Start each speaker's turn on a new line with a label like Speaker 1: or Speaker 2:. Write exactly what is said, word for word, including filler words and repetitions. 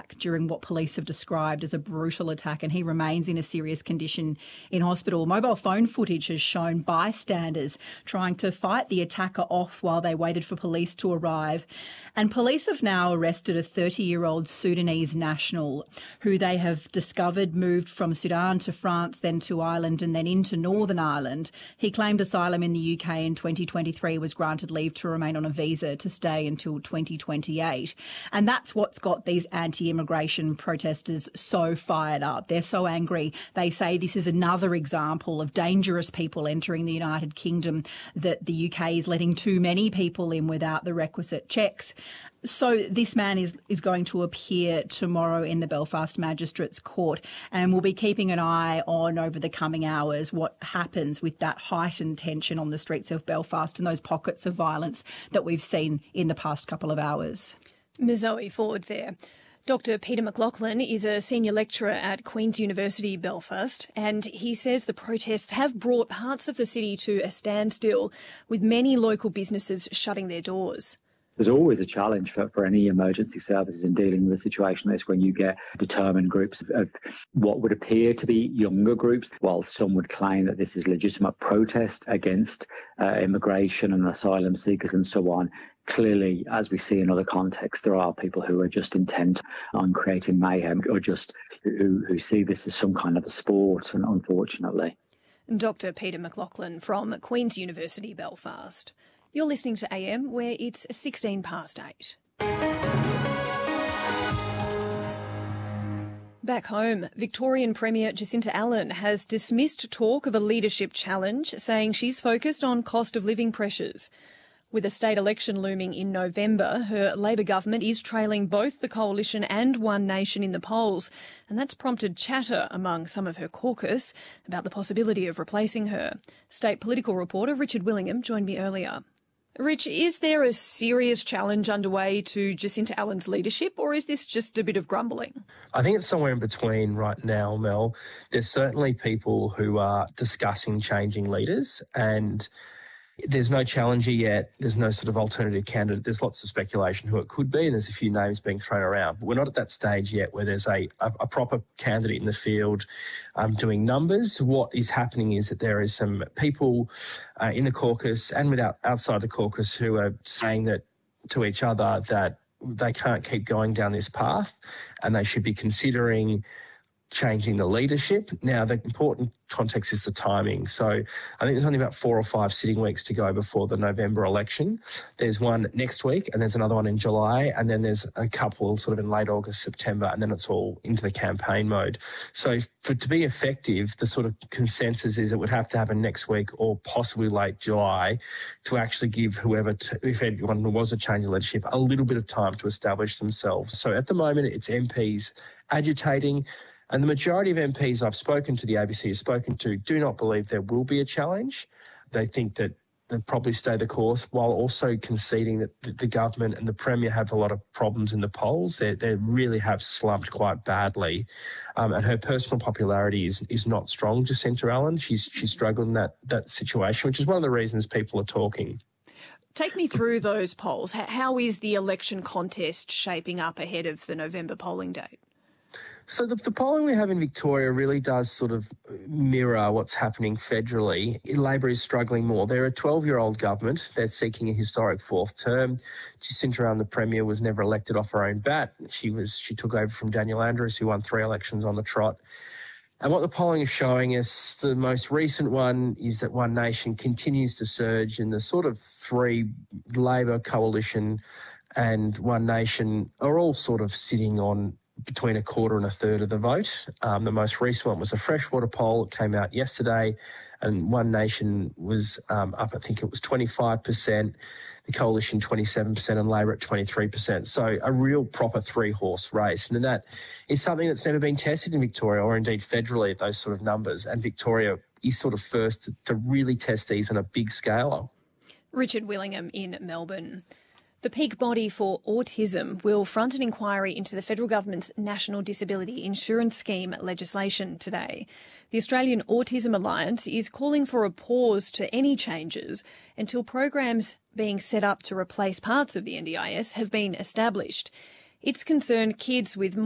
Speaker 1: attack during what police have described as a brutal attack, and he remains in a serious condition in hospital. Mobile phone footage has shown bystanders trying to fight the attacker off while they waited for police to arrive. And police have now arrested a thirty-year-old Sudanese national who they have discovered moved from Sudan to France, then to Ireland and then into Northern Ireland. He claimed asylum in the U K in twenty twenty-three, was granted leave to remain on a visa to stay until twenty twenty-eight. And that's what's got these anti-immigration protesters so fired up. They're so angry. They say this is another example of dangerous people entering the United Kingdom, that the U K is letting too many people in without the requisite checks. So this man is, is going to appear tomorrow in the Belfast Magistrates Court, and we'll be keeping an eye on over the coming hours what happens with that heightened tension on the streets of Belfast and those pockets of violence that we've seen in the past couple of hours.
Speaker 2: Ms Zoe Ford there. Doctor Peter McLaughlin is a senior lecturer at Queen's University Belfast, and he says the protests have brought parts of the city to a standstill, with many local businesses shutting their doors.
Speaker 3: There's always a challenge for, for any emergency services in dealing with a situation like this, when you get determined groups of, of what would appear to be younger groups, while some would claim that this is legitimate protest against uh, immigration and asylum seekers and so on. Clearly, as we see in other contexts, there are people who are just intent on creating mayhem, or just who, who see this as some kind of a sport, and unfortunately.
Speaker 2: Doctor Peter McLaughlin from Queen's University Belfast. You're listening to A M, where it's sixteen past eight. Back home, Victorian Premier Jacinta Allen has dismissed talk of a leadership challenge, saying she's focused on cost of living pressures. With a state election looming in November, her Labor government is trailing both the Coalition and One Nation in the polls, and that's prompted chatter among some of her caucus about the possibility of replacing her. State political reporter Richard Willingham joined me earlier. Rich, is there a serious challenge underway to Jacinta Allen's leadership, or is this just a bit of grumbling?
Speaker 4: I think it's somewhere in between right now, Mel. There's certainly people who are discussing changing leaders, and there's no challenger yet. There's no sort of alternative candidate. There's lots of speculation who it could be, and there's a few names being thrown around. But we're not at that stage yet where there's a, a, a proper candidate in the field um, doing numbers. What is happening is that there is some people uh, in the caucus and without outside the caucus who are saying that to each other that they can't keep going down this path, and they should be considering changing the leadership. Now, the important context is the timing. So I think there's only about four or five sitting weeks to go before the November election. There's one next week, and there's another one in July, and then there's a couple sort of in late August, September, and then it's all into the campaign mode. So for to be effective, the sort of consensus is it would have to happen next week or possibly late July to actually give whoever, t- if anyone was a change of leadership, a little bit of time to establish themselves. So at the moment, it's M Ps agitating. And the majority of M Ps I've spoken to, the A B C has spoken to, do not believe there will be a challenge. They think that they'll probably stay the course, while also conceding that the government and the Premier have a lot of problems in the polls. They, they really have slumped quite badly. Um, and her personal popularity is is not strong, Jacinta Allen. She's, she's struggled in that, that situation, which is one of the reasons people are talking.
Speaker 2: Take me through those polls. How is the election contest shaping up ahead of the November polling date?
Speaker 4: So the, the polling we have in Victoria really does sort of mirror what's happening federally. Labor is struggling more. They're a twelve-year-old government. They're seeking a historic fourth term. Jacinta Allen, the Premier, was never elected off her own bat. She was she took over from Daniel Andrews, who won three elections on the trot. And what the polling is showing us, the most recent one, is that One Nation continues to surge, and the sort of three, Labor, Coalition and One Nation, are all sort of sitting on between a quarter and a third of the vote. Um, the most recent one was a Freshwater poll. It came out yesterday, and One Nation was um, up, I think it was twenty-five percent, the Coalition twenty-seven percent, and Labor at twenty-three percent. So a real proper three-horse race. And that is something that's never been tested in Victoria, or indeed federally at those sort of numbers. And Victoria is sort of first to, to really test these on a big scale.
Speaker 2: Richard Willingham in Melbourne. The peak body for autism will front an inquiry into the federal government's National Disability Insurance Scheme legislation today. The Australian Autism Alliance is calling for a pause to any changes until programs being set up to replace parts of the N D I S have been established. It's concerned kids with